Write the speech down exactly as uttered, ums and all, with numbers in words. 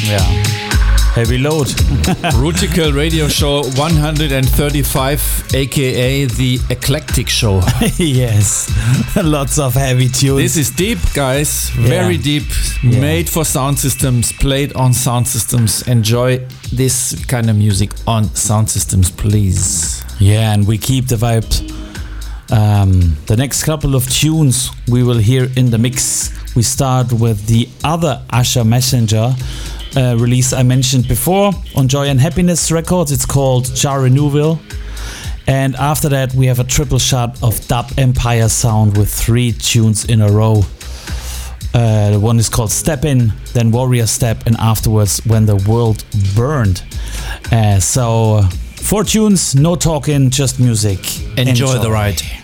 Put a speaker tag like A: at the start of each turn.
A: Yeah. Heavy load.
B: Rutical Radio Show one thirty-five, aka the Eclectic Show.
A: Yes. Lots of heavy tunes.
B: This is deep, guys. Yeah. Very deep. Yeah. Made for sound systems, played on sound systems. Enjoy this kind of music on sound systems, please.
A: Yeah, and we keep the vibes. Um, the next couple of tunes we will hear in the mix. We start with the other Usher Messenger uh, release I mentioned before on Joy and Happiness Records. It's called Jar Renewal. And after that we have a triple shot of Dub Empire sound with three tunes in a row. Uh, the one is called Step In, then Warrior Step, and afterwards When the World Burned. Uh, so four tunes, no talking, just music.
B: Enjoy, Enjoy the ride.